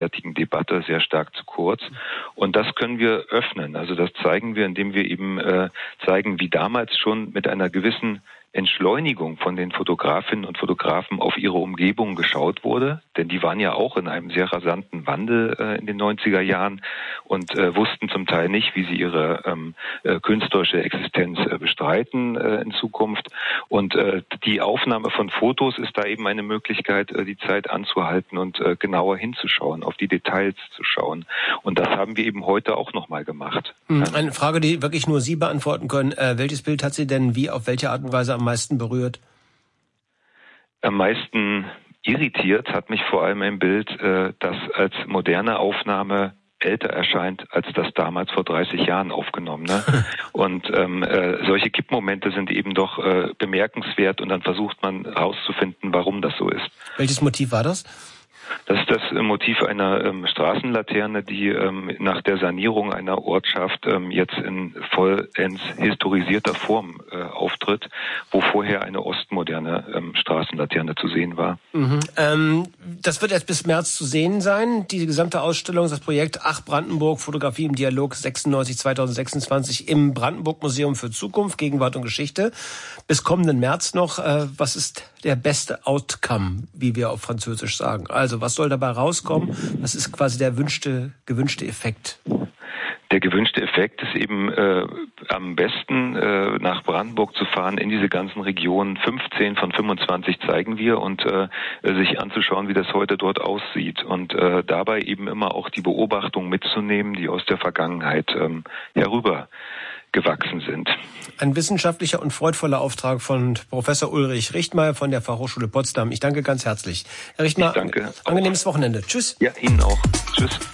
Debatte sehr stark zu kurz. Und das können wir öffnen. Also das zeigen wir, indem wir eben zeigen, wie damals schon mit einer gewissen Entschleunigung von den Fotografinnen und Fotografen auf ihre Umgebung geschaut wurde, denn die waren ja auch in einem sehr rasanten Wandel in den 90er Jahren und wussten zum Teil nicht, wie sie ihre künstlerische Existenz bestreiten in Zukunft. Und die Aufnahme von Fotos ist da eben eine Möglichkeit, die Zeit anzuhalten und genauer hinzuschauen, auf die Details zu schauen. Und das haben wir eben heute auch nochmal gemacht. Eine Frage, die wirklich nur Sie beantworten können. Welches Bild hat Sie denn auf welche Art und Weise am meisten berührt? Am meisten irritiert hat mich vor allem ein Bild, das als moderne Aufnahme älter erscheint als das damals vor 30 Jahren aufgenommene. Und solche Kippmomente sind eben doch bemerkenswert und dann versucht man herauszufinden, warum das so ist. Welches Motiv war das? Das ist das Motiv einer Straßenlaterne, die nach der Sanierung einer Ortschaft jetzt in vollends historisierter Form auftritt, wo vorher eine ostmoderne Straßenlaterne zu sehen war. Das wird erst bis März zu sehen sein. Die gesamte Ausstellung, das Projekt Ach Brandenburg, Fotografie im Dialog 96-2026 im Brandenburg-Museum für Zukunft, Gegenwart und Geschichte. Bis kommenden März noch. Was ist der beste Outcome, wie wir auf Französisch sagen? Also, was soll dabei rauskommen? Was ist quasi der gewünschte Effekt? Der gewünschte Effekt ist eben am besten nach Brandenburg zu fahren, in diese ganzen Regionen. 15 von 25 zeigen wir und sich anzuschauen, wie das heute dort aussieht. Und dabei eben immer auch die Beobachtungen mitzunehmen, die aus der Vergangenheit herüber gewachsen sind. Ein wissenschaftlicher und freudvoller Auftrag von Professor Ulrich Richtmeier von der Fachhochschule Potsdam. Ich danke ganz herzlich. Herr Richtmeier, ich danke. Angenehmes Wochenende. Tschüss. Ja, Ihnen auch. Tschüss.